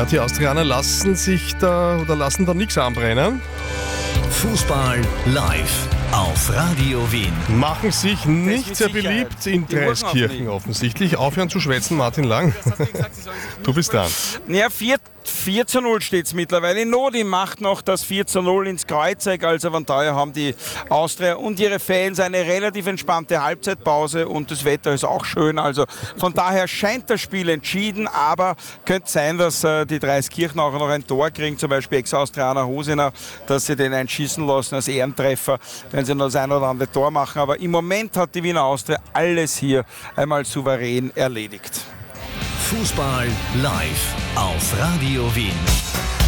Ja, die Austrianer lassen da nichts anbrennen. Fußball live auf Radio Wien. Machen sich nicht sehr beliebt in Dreiskirchen offensichtlich. Aufhören zu schwätzen, Martin Lang. Du bist dran. Ja, 4:0 steht es mittlerweile. Nodi macht noch das 4:0 ins Kreuzeck. Also von daher haben die Austria und ihre Fans eine relativ entspannte Halbzeitpause und das Wetter ist auch schön. Also von daher scheint das Spiel entschieden, aber könnte sein, dass die Dreiskirchen auch noch ein Tor kriegen, zum Beispiel Ex-Austrianer Hosiner, dass sie den einschießen lassen als Ehrentreffer, wenn sie noch das ein oder andere Tor machen. Aber im Moment hat die Wiener Austria alles hier einmal souverän erledigt. Fußball live auf Radio Wien.